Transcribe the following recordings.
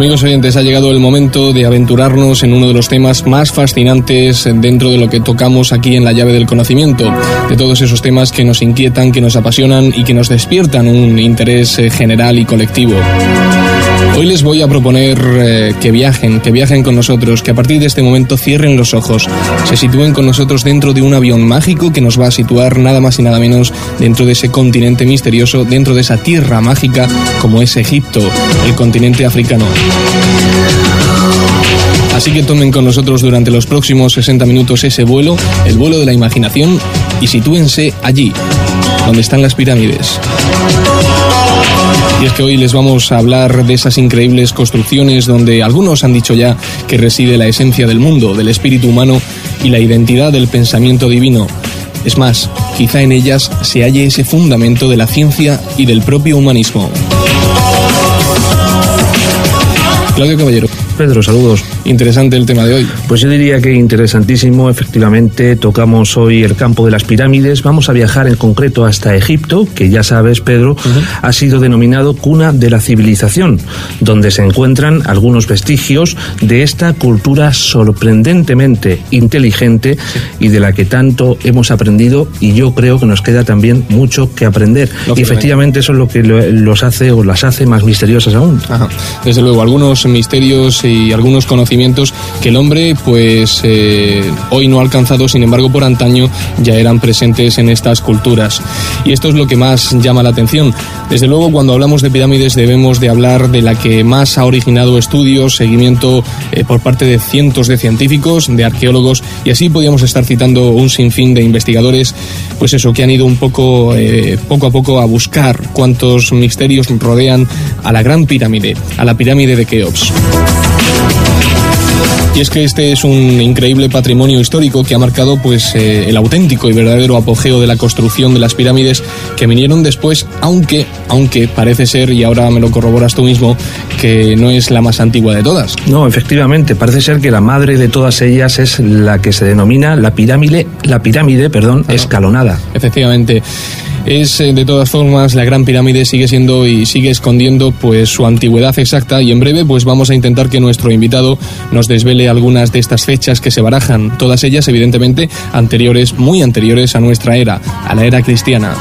Amigos oyentes, ha llegado el momento de aventurarnos en uno de los temas más fascinantes dentro de lo que tocamos aquí en La Llave del Conocimiento, de todos esos temas que nos inquietan, que nos apasionan y que nos despiertan un interés general y colectivo. Hoy les voy a proponer que viajen con nosotros, que a partir de este momento cierren los ojos, se sitúen con nosotros dentro de un avión mágico que nos va a situar nada más y nada menos dentro de ese continente misterioso, dentro de esa tierra mágica como es Egipto, el continente africano. Así que tomen con nosotros durante los próximos 60 minutos ese vuelo, el vuelo de la imaginación, y sitúense allí, donde están las pirámides. Y es que hoy les vamos a hablar de esas increíbles construcciones donde algunos han dicho ya que reside la esencia del mundo, del espíritu humano y la identidad del pensamiento divino. Es más, quizá en ellas se halle ese fundamento de la ciencia y del propio humanismo. Claudio Caballero. Pedro, saludos. Interesante el tema de hoy. Pues yo diría que interesantísimo. Efectivamente, tocamos hoy el campo de las pirámides. Vamos a viajar en concreto hasta Egipto, que ya sabes, Pedro, ha sido denominado cuna de la civilización, donde se encuentran algunos vestigios de esta cultura sorprendentemente inteligente y de la que tanto hemos aprendido, y yo creo que nos queda también mucho que aprender. Y efectivamente eso es lo que los hace o las hace más misteriosas aún. Ajá. Desde luego, algunos misterios y algunos conocimientos que el hombre pues hoy no ha alcanzado, sin embargo por antaño ya eran presentes en estas culturas, y esto es lo que más llama la atención. Desde luego, cuando hablamos de pirámides debemos de hablar de la que más ha originado estudios, seguimiento por parte de cientos de científicos, de arqueólogos, y así podríamos estar citando un sinfín de investigadores, pues eso, que han ido un poco poco a poco a buscar cuántos misterios rodean a la Gran Pirámide, a la pirámide de Keops. Y es que este es un increíble patrimonio histórico que ha marcado pues el auténtico y verdadero apogeo de la construcción de las pirámides que vinieron después, aunque parece ser, y ahora me lo corroboras tú mismo, que no es la más antigua de todas. No, efectivamente, parece ser que la madre de todas ellas es la que se denomina la pirámide, escalonada. Efectivamente. Es, de todas formas, la Gran Pirámide sigue siendo y sigue escondiendo pues su antigüedad exacta, y en breve pues vamos a intentar que nuestro invitado nos desvele algunas de estas fechas que se barajan, todas ellas evidentemente anteriores, muy anteriores a nuestra era, a la era cristiana.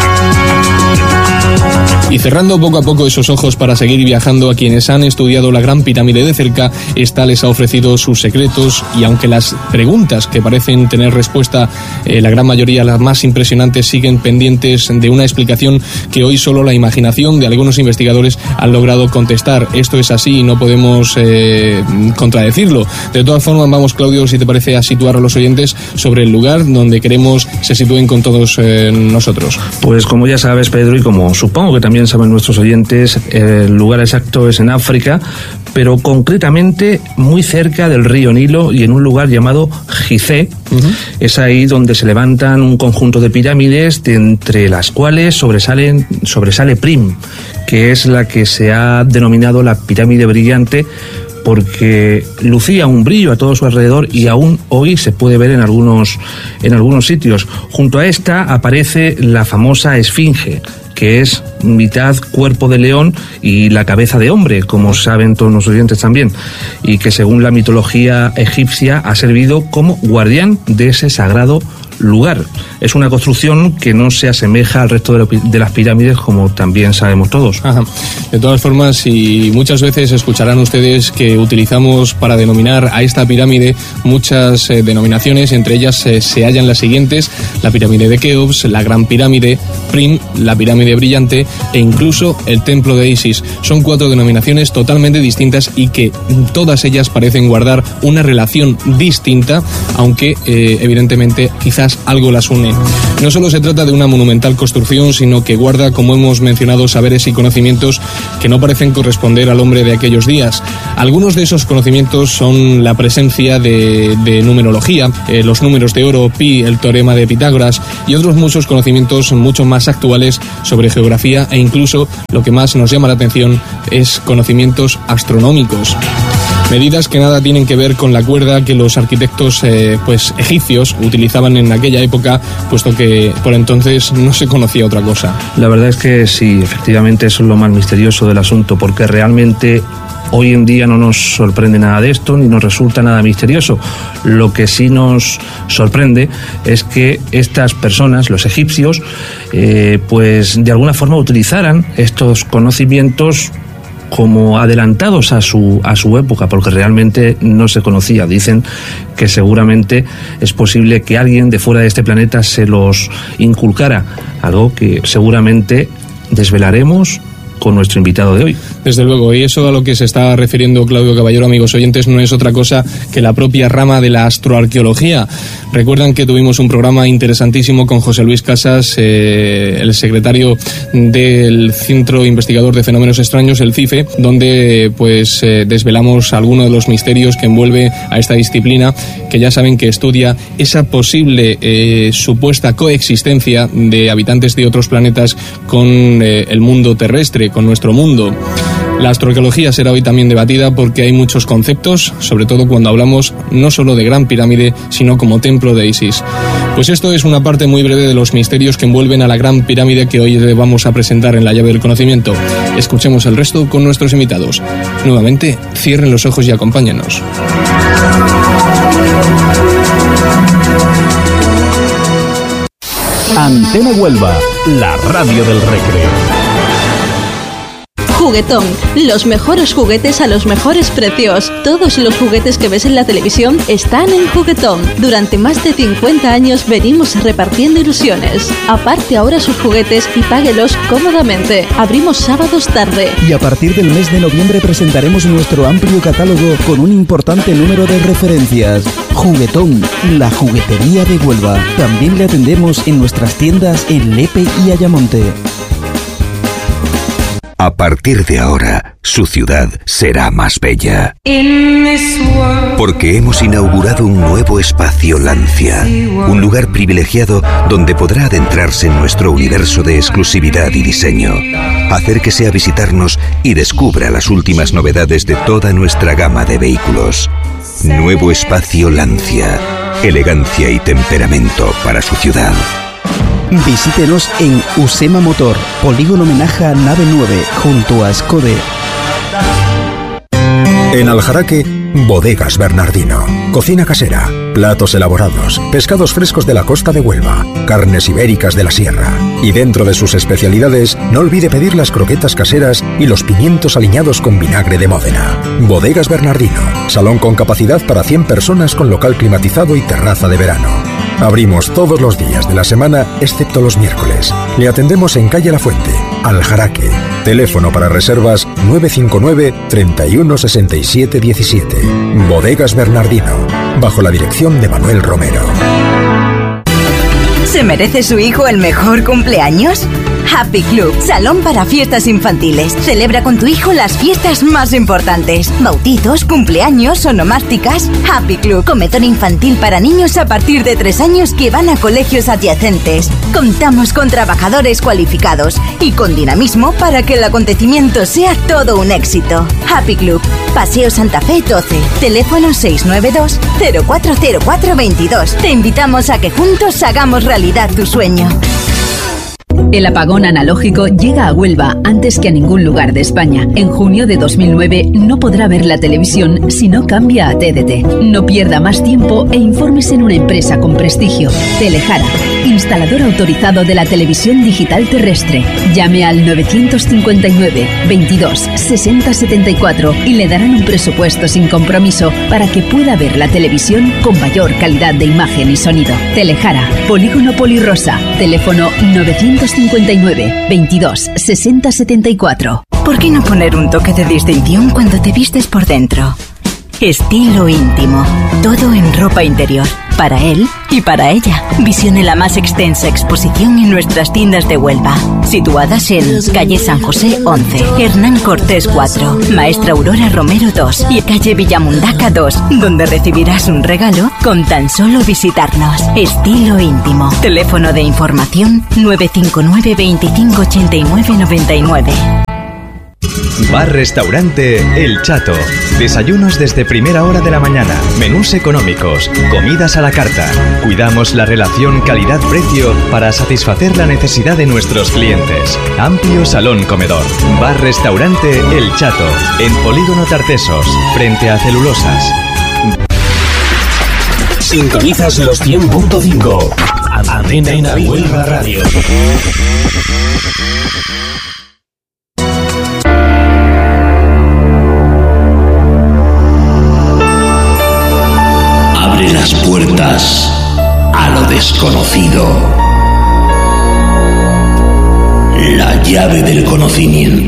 Y cerrando poco a poco esos ojos para seguir viajando, a quienes han estudiado la Gran Pirámide de cerca, esta les ha ofrecido sus secretos, y aunque las preguntas que parecen tener respuesta, la gran mayoría, las más impresionantes, siguen pendientes de una explicación que hoy solo la imaginación de algunos investigadores han logrado contestar. Esto es así y no podemos contradecirlo. De todas formas, vamos, Claudio, si te parece, a situar a los oyentes sobre el lugar donde queremos se sitúen con todos nosotros. Pues como ya sabes, Pedro, y como supongo que también saben nuestros oyentes, el lugar exacto es en África, pero concretamente muy cerca del río Nilo y en un lugar llamado Gizeh. Es ahí donde se levantan un conjunto de pirámides, de entre las cuales sobresale Prim, que es la que se ha denominado la pirámide brillante, porque lucía un brillo a todo su alrededor y aún hoy se puede ver en algunos sitios. Junto a esta aparece la famosa Esfinge, que es mitad cuerpo de león y la cabeza de hombre, como saben todos los oyentes también, y que según la mitología egipcia ha servido como guardián de ese sagrado lugar. Es una construcción que no se asemeja al resto de las pirámides, como también sabemos todos. Ajá. De todas formas, y muchas veces escucharán ustedes que utilizamos para denominar a esta pirámide muchas denominaciones, entre ellas se hallan las siguientes: la pirámide de Keops, la Gran Pirámide, Prim, la pirámide brillante e incluso el templo de Isis. Son 4 denominaciones totalmente distintas y que todas ellas parecen guardar una relación distinta, aunque evidentemente quizás algo las une. No solo se trata de una monumental construcción, sino que guarda, como hemos mencionado, saberes y conocimientos que no parecen corresponder al hombre de aquellos días. Algunos de esos conocimientos son la presencia de numerología, los números de oro, pi, el teorema de Pitágoras, y otros muchos conocimientos mucho más actuales sobre geografía, e incluso lo que más nos llama la atención es conocimientos astronómicos. Medidas que nada tienen que ver con la cuerda que los arquitectos egipcios utilizaban en aquella época, puesto que por entonces no se conocía otra cosa. La verdad es que sí, efectivamente eso es lo más misterioso del asunto, porque realmente Hoy en día no nos sorprende nada de esto, ni nos resulta nada misterioso. Lo que sí nos sorprende es que estas personas, los egipcios, pues de alguna forma utilizaran estos conocimientos como adelantados a su época, porque realmente no se conocía. Dicen que seguramente es posible que alguien de fuera de este planeta se los inculcara, algo que seguramente desvelaremos con nuestro invitado de hoy. Desde luego, y eso a lo que se está refiriendo Claudio Caballero, amigos oyentes, no es otra cosa que la propia rama de la astroarqueología. Recuerdan que tuvimos un programa interesantísimo con José Luis Casas, el secretario del Centro Investigador de Fenómenos Extraños, el CIFE, donde pues desvelamos algunos de los misterios que envuelve a esta disciplina, que ya saben que estudia esa posible supuesta coexistencia de habitantes de otros planetas con el mundo terrestre, con nuestro mundo. La astroarqueología será hoy también debatida porque hay muchos conceptos, sobre todo cuando hablamos no solo de Gran Pirámide, sino como templo de Isis. Pues esto es una parte muy breve de los misterios que envuelven a la Gran Pirámide que hoy le vamos a presentar en la llave del conocimiento. Escuchemos el resto con nuestros invitados. Nuevamente, cierren los ojos y acompáñenos. Antena Huelva, la radio del recreo. Juguetón, los mejores juguetes a los mejores precios. Todos los juguetes que ves en la televisión están en Juguetón. Durante más de 50 años venimos repartiendo ilusiones. Aparte ahora sus juguetes y páguelos cómodamente. Abrimos sábados tarde. Y a partir del mes de noviembre presentaremos nuestro amplio catálogo con un importante número de referencias. Juguetón, la juguetería de Huelva. También le atendemos en nuestras tiendas en Lepe y Ayamonte. A partir de ahora, su ciudad será más bella. Porque hemos inaugurado un nuevo espacio Lancia, un lugar privilegiado donde podrá adentrarse en nuestro universo de exclusividad y diseño. Acérquese a visitarnos y descubra las últimas novedades de toda nuestra gama de vehículos. Nuevo espacio Lancia, elegancia y temperamento para su ciudad. Visítenos en Usema Motor, Polígono Menaja, nave 9, junto a Skode. En Aljaraque, Bodegas Bernardino. Cocina casera, platos elaborados, pescados frescos de la costa de Huelva, carnes ibéricas de la sierra. Y dentro de sus especialidades, no olvide pedir las croquetas caseras y los pimientos aliñados con vinagre de Módena. Bodegas Bernardino, salón con capacidad para 100 personas con local climatizado y terraza de verano. Abrimos todos los días de la semana, excepto los miércoles. Le atendemos en calle La Fuente, Aljaraque. Teléfono para reservas 959 31 67 17. Bodegas Bernardino, bajo la dirección de Manuel Romero. ¿Se merece su hijo el mejor cumpleaños? Happy Club, salón para fiestas infantiles. Celebra con tu hijo las fiestas más importantes. Bautizos, cumpleaños, onomásticas. Happy Club, comedor infantil para niños a partir de 3 años que van a colegios adyacentes. Contamos con trabajadores cualificados y con dinamismo para que el acontecimiento sea todo un éxito. Happy Club, Paseo Santa Fe 12, teléfono 692 040422. Te invitamos a que juntos hagamos realidad tu sueño. El apagón analógico llega a Huelva antes que a ningún lugar de España. En junio de 2009 no podrá ver la televisión si no cambia a TDT. No pierda más tiempo e infórmese en una empresa con prestigio. Telejara, instalador autorizado de la televisión digital terrestre. Llame al 959 22 60 74 y le darán un presupuesto sin compromiso para que pueda ver la televisión con mayor calidad de imagen y sonido. Telejara, Polígono Polirosa, teléfono 959 22 60 74. ¿Por qué no poner un toque de distinción cuando te vistes por dentro? Estilo íntimo, todo en ropa interior, para él y para ella. Visione la más extensa exposición en nuestras tiendas de Huelva, situadas en calle San José 11, Hernán Cortés 4, Maestra Aurora Romero 2 y calle Villamundaca 2, donde recibirás un regalo con tan solo visitarnos. Estilo íntimo, teléfono de información 959 25 89 99. Bar-restaurante El Chato. Desayunos desde primera hora de la mañana. Menús económicos. Comidas a la carta. Cuidamos la relación calidad-precio para satisfacer la necesidad de nuestros clientes. Amplio salón comedor. Bar-restaurante El Chato. En Polígono Tartesos, frente a Celulosas. Sintonizas los 100.5. Antena Huelva Radio. Abre las puertas a lo desconocido. La llave del conocimiento.